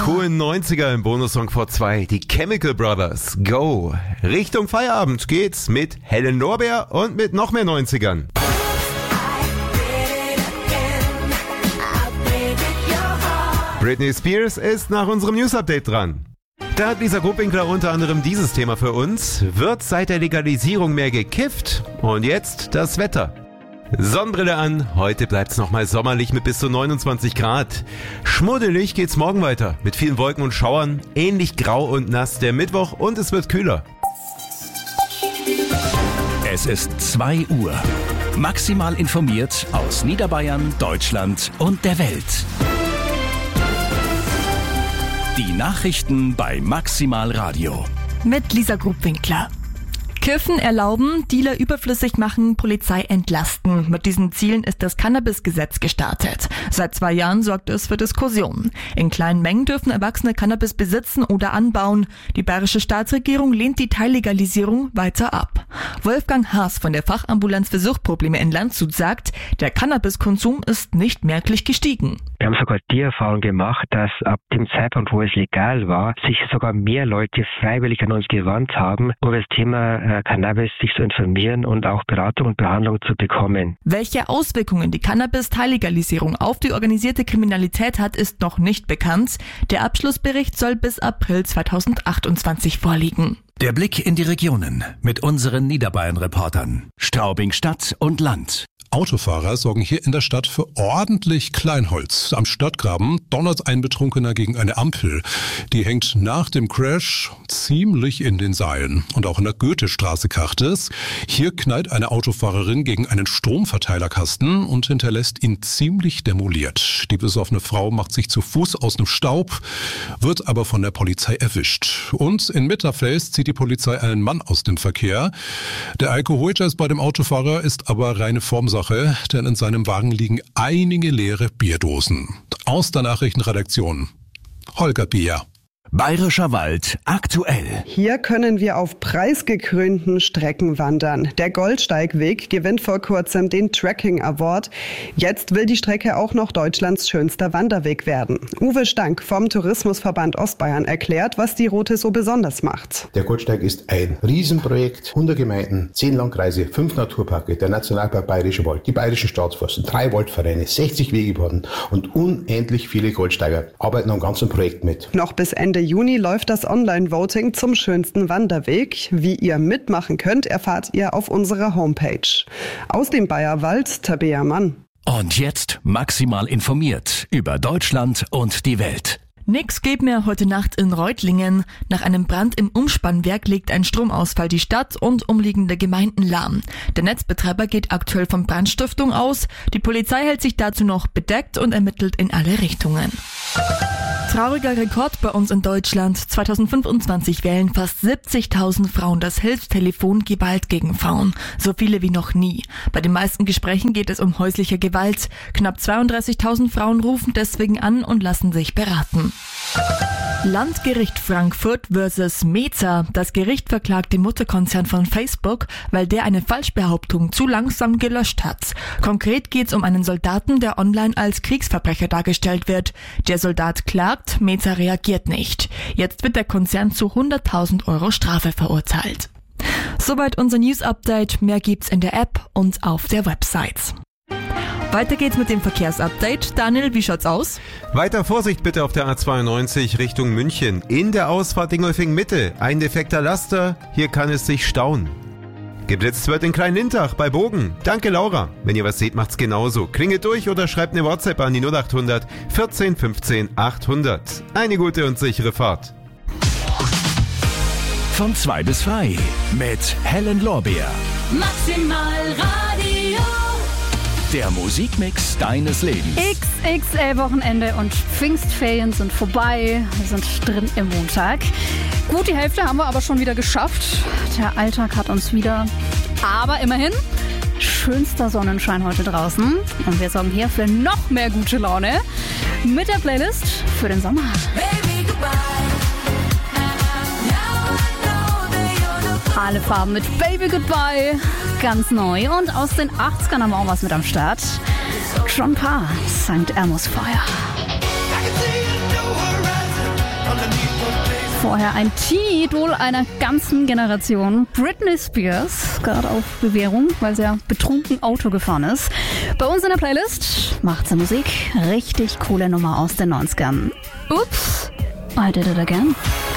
coolen 90er im Bonussong vor 2. Die Chemical Brothers. Go. Richtung Feierabend geht's mit Helen Lorbeer und mit noch mehr 90ern. Britney Spears ist nach unserem News-Update dran. Da hat Lisa Gruppwinkler unter anderem dieses Thema für uns. Wird seit der Legalisierung mehr gekifft? Und jetzt das Wetter. Sonnenbrille an, heute bleibt's nochmal sommerlich mit bis zu 29 Grad. Schmuddelig geht's morgen weiter mit vielen Wolken und Schauern, ähnlich grau und nass der Mittwoch und es wird kühler. Es ist 2 Uhr. Maximal informiert aus Niederbayern, Deutschland und der Welt. Die Nachrichten bei Maximal Radio. Mit Lisa Gruppwinkler. Kiffen erlauben, Dealer überflüssig machen, Polizei entlasten. Mit diesen Zielen ist das Cannabis-Gesetz gestartet. Seit 2 Jahren sorgt es für Diskussionen. In kleinen Mengen dürfen Erwachsene Cannabis besitzen oder anbauen. Die bayerische Staatsregierung lehnt die Teillegalisierung weiter ab. Wolfgang Haas von der Fachambulanz für Suchtprobleme in Landshut sagt, der Cannabiskonsum ist nicht merklich gestiegen. Wir haben sogar die Erfahrung gemacht, dass ab dem Zeitpunkt, wo es legal war, sich sogar mehr Leute freiwillig an uns gewandt haben, über das Thema Cannabis sich zu informieren und auch Beratung und Behandlung zu bekommen. Welche Auswirkungen die Cannabis-Teillegalisierung auf die organisierte Kriminalität hat, ist noch nicht bekannt. Der Abschlussbericht soll bis April 2028 vorliegen. Der Blick in die Regionen mit unseren Niederbayern-Reportern. Straubing Stadt und Land. Autofahrer sorgen hier in der Stadt für ordentlich Kleinholz. Am Stadtgraben donnert ein Betrunkener gegen eine Ampel. Die hängt nach dem Crash ziemlich in den Seilen. Und auch in der Goethestraße kracht es. Hier knallt eine Autofahrerin gegen einen Stromverteilerkasten und hinterlässt ihn ziemlich demoliert. Die besoffene Frau macht sich zu Fuß aus dem Staub, wird aber von der Polizei erwischt. Und in Mitterfels zieht die Polizei einen Mann aus dem Verkehr. Der Alkoholtest bei dem Autofahrer ist aber reine Formsache, denn in seinem Wagen liegen einige leere Bierdosen. Aus der Nachrichtenredaktion Holger Bier. Bayerischer Wald aktuell. Hier können wir auf preisgekrönten Strecken wandern. Der Goldsteigweg gewinnt vor kurzem den Trekking Award. Jetzt will die Strecke auch noch Deutschlands schönster Wanderweg werden. Uwe Stank vom Tourismusverband Ostbayern erklärt, was die Route so besonders macht. Der Goldsteig ist ein Riesenprojekt. 100 Gemeinden, 10 Landkreise, 5 Naturparke, der Nationalpark Bayerischer Wald, die Bayerischen Staatsforsten, 3 Waldvereine, 60 Wegebahnen und unendlich viele Goldsteiger arbeiten am ganzen Projekt mit. Noch bis Ende Juni läuft das Online-Voting zum schönsten Wanderweg. Wie ihr mitmachen könnt, erfahrt ihr auf unserer Homepage. Aus dem Bayerwald, Tabea Mann. Und jetzt maximal informiert über Deutschland und die Welt. Nix geht mehr heute Nacht in Reutlingen. Nach einem Brand im Umspannwerk legt ein Stromausfall die Stadt und umliegende Gemeinden lahm. Der Netzbetreiber geht aktuell von Brandstiftung aus. Die Polizei hält sich dazu noch bedeckt und ermittelt in alle Richtungen. Trauriger Rekord bei uns in Deutschland. 2025 wählen fast 70.000 Frauen das Hilfstelefon Gewalt gegen Frauen. So viele wie noch nie. Bei den meisten Gesprächen geht es um häusliche Gewalt. Knapp 32.000 Frauen rufen deswegen an und lassen sich beraten. Landgericht Frankfurt versus Meta. Das Gericht verklagt den Mutterkonzern von Facebook, weil der eine Falschbehauptung zu langsam gelöscht hat. Konkret geht's um einen Soldaten, der online als Kriegsverbrecher dargestellt wird. Der Soldat klagt, Meta reagiert nicht. Jetzt wird der Konzern zu 100.000 Euro Strafe verurteilt. Soweit unser News-Update. Mehr gibt's in der App und auf der Website. Weiter geht's mit dem Verkehrsupdate. Daniel, wie schaut's aus? Weiter Vorsicht bitte auf der A92 Richtung München. In der Ausfahrt Dingolfing Mitte. Ein defekter Laster. Hier kann es sich stauen. Geblitzt wird in Klein-Lintach bei Bogen. Danke Laura. Wenn ihr was seht, macht's genauso. Klingelt durch oder schreibt eine WhatsApp an die 0800 14 15 800. Eine gute und sichere Fahrt. Von 2 bis 3 mit Helen Lorbeer. Maximal Radio. Der Musikmix deines Lebens. XXL-Wochenende und Pfingstferien sind vorbei. Wir sind drin im Montag. Gut, die Hälfte haben wir aber schon wieder geschafft. Der Alltag hat uns wieder. Aber immerhin, schönster Sonnenschein heute draußen. Und wir sorgen hier für noch mehr gute Laune mit der Playlist für den Sommer. Baby, goodbye. Alle Farben mit Baby Goodbye, ganz neu. Und aus den 80ern haben wir auch was mit am Start. John Parr, St. Elmo's Fire. Vorher ein Teenie-Idol einer ganzen Generation. Britney Spears, gerade auf Bewährung, weil sie ja betrunken Auto gefahren ist. Bei uns in der Playlist macht sie Musik. Richtig coole Nummer aus den 90ern. Oops, I did it again.